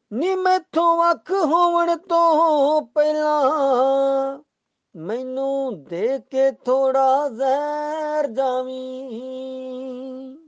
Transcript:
ਨੀ ਮੈਥੋਂ ਵੱਖ ਹੋਵਣ ਤੋਂ ਪਹਿਲਾਂ ਮੈਨੂੰ ਦੇ ਕੇ ਥੋੜਾ ਜ਼ਹਿਰ ਜਾਵੀਂ।